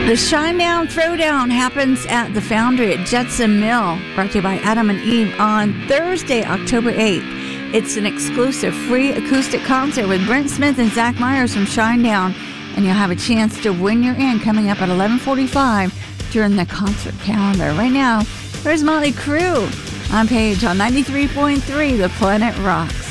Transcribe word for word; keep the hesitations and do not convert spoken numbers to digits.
The Shinedown Throwdown happens at the Foundry at Judson Mill, brought to you by Adam and Eve on Thursday, October eighth. It's an exclusive free acoustic concert with Brent Smith and Zach Myers from Shinedown, and you'll have a chance to win your in coming up at eleven forty-five during the concert calendar. Right now, there's Motley Crue on Page on ninety-three point three The Planet Rocks.